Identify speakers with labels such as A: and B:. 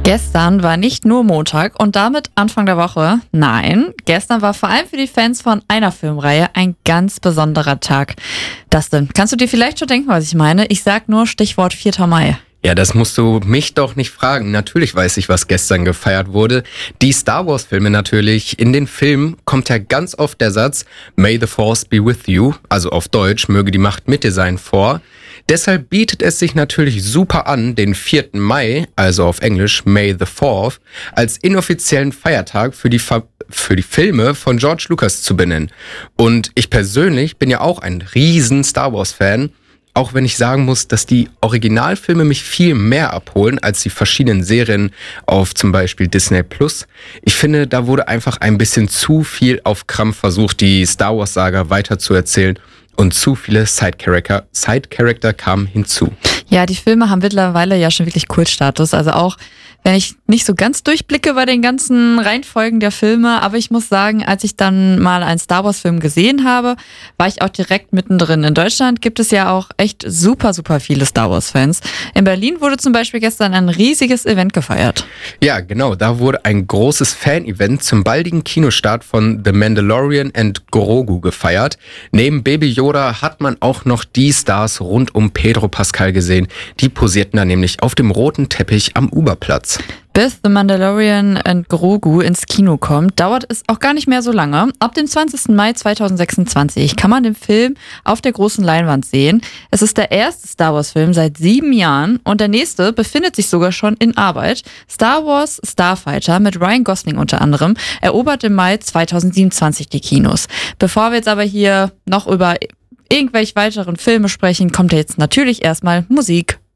A: Gestern war nicht nur Montag und damit Anfang der Woche. Nein, gestern war vor allem für die Fans von einer Filmreihe ein ganz besonderer Tag. Dustin, kannst du dir vielleicht schon denken, was ich meine? Ich sag nur Stichwort 4. Mai.
B: Ja, das musst du mich doch nicht fragen. Natürlich weiß ich, was gestern gefeiert wurde. Die Star Wars Filme natürlich. In den Filmen kommt ja ganz oft der Satz May the Force be with you, also auf Deutsch, möge die Macht mit dir sein, vor. Deshalb bietet es sich natürlich super an, den 4. Mai, also auf Englisch May the 4th, als inoffiziellen Feiertag für die Filme von George Lucas zu benennen. Und ich persönlich bin ja auch ein riesen Star Wars Fan. Auch wenn ich sagen muss, dass die Originalfilme mich viel mehr abholen als die verschiedenen Serien auf zum Beispiel Disney+. Ich finde, da wurde einfach ein bisschen zu viel auf Krampf versucht, die Star Wars-Saga weiterzuerzählen und zu viele Side-Character kamen hinzu.
A: Ja, die Filme haben mittlerweile ja schon wirklich Kultstatus. Also auch wenn ich nicht so ganz durchblicke bei den ganzen Reihenfolgen der Filme, aber ich muss sagen, als ich dann mal einen Star Wars Film gesehen habe, war ich auch direkt mittendrin. In Deutschland gibt es ja auch echt super viele Star Wars Fans. In Berlin wurde zum Beispiel gestern ein riesiges Event gefeiert.
B: Ja, genau, da wurde ein großes Fan-Event zum baldigen Kinostart von The Mandalorian and Grogu gefeiert. Neben Baby Yoda hat man auch noch die Stars rund um Pedro Pascal gesehen. Die posierten da nämlich auf dem roten Teppich am Uberplatz.
A: Bis The Mandalorian and Grogu ins Kino kommt, dauert es auch gar nicht mehr so lange. Ab dem 20. Mai 2026 kann man den Film auf der großen Leinwand sehen. Es ist der erste Star Wars-Film seit 7 Jahren und der nächste befindet sich sogar schon in Arbeit. Star Wars Starfighter mit Ryan Gosling unter anderem erobert im Mai 2027 die Kinos. Bevor wir jetzt aber hier noch über irgendwelche weiteren Filme sprechen, kommt ja jetzt natürlich erstmal Musik.